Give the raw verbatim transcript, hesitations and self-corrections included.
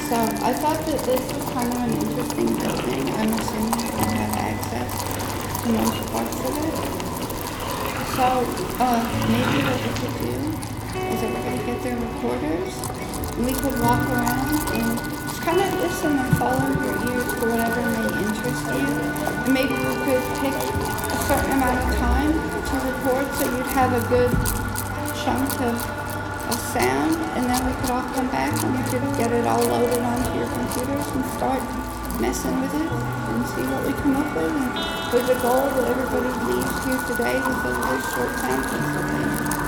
So I thought that this was kind of an interesting building. I'm assuming I have access to most parts of it. So uh, maybe what we could do is everybody get their recorders and we could walk around and just kind of listen and follow your ears to whatever may interest you. And maybe we could pick a certain amount of time to record so you'd have a good chunk of, of sound, and then we could all come back and we could get it all loaded onto your computers and start messing with it and see what we come up with, and with the goal that everybody leaves here today with a very short time consultation.